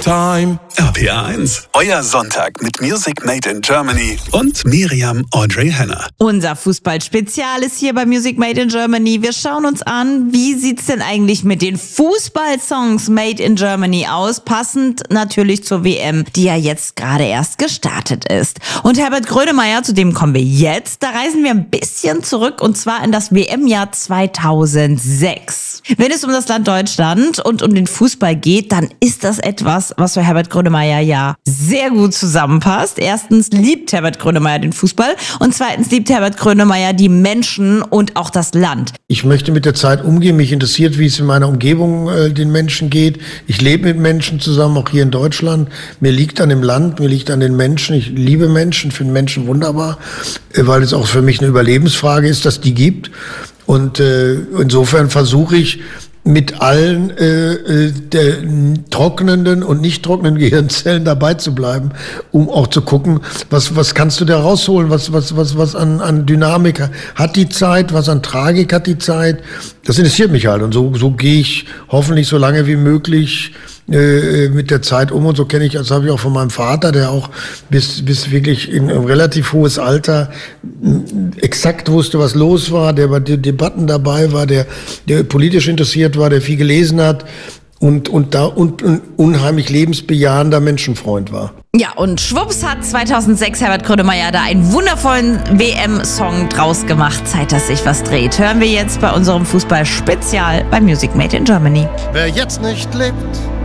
Time. RPA1, euer Sonntag mit Music Made in Germany und Miriam Audrey Henner. Unser Fußballspezial ist hier bei Music Made in Germany. Wir schauen uns an, wie sieht's denn eigentlich mit den Fußballsongs Made in Germany aus? Passend natürlich zur WM, die ja jetzt gerade erst gestartet ist. Und Herbert Grönemeyer, zu dem kommen wir jetzt. Da reisen wir ein bisschen zurück und zwar in das WM-Jahr 2006. Wenn es um das Land Deutschland und um den Fußball geht, dann ist das etwas, was für Herbert Grönemeyer ja sehr gut zusammenpasst. Erstens liebt Herbert Grönemeyer den Fußball und zweitens liebt Herbert Grönemeyer die Menschen und auch das Land. Ich möchte mit der Zeit umgehen. Mich interessiert, wie es in meiner Umgebung den Menschen geht. Ich lebe mit Menschen zusammen, auch hier in Deutschland. Mir liegt an dem Land, mir liegt an den Menschen. Ich liebe Menschen, finde Menschen wunderbar, weil es auch für mich eine Überlebensfrage ist, dass die gibt. Und insofern versuche ich, mit allen der trocknenden und nicht trocknenden Gehirnzellen dabei zu bleiben, um auch zu gucken, was kannst du da rausholen, was an Dynamik hat die Zeit, was an Tragik hat die Zeit. Das interessiert mich halt und so gehe ich hoffentlich so lange wie möglich mit der Zeit um, und so kenne ich, das habe ich auch von meinem Vater, der auch bis wirklich in ein relativ hohes Alter exakt wusste, was los war, der bei den Debatten dabei war, der politisch interessiert war, der viel gelesen hat und ein unheimlich lebensbejahender Menschenfreund war. Ja, und schwupps hat 2006 Herbert Grönemeyer da einen wundervollen WM-Song draus gemacht. Zeit, dass sich was dreht. Hören wir jetzt bei unserem Fußball-Spezial bei Music Made in Germany. Wer jetzt nicht lebt,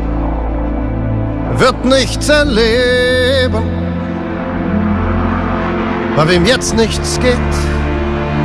wird nichts erleben. Bei wem jetzt nichts geht,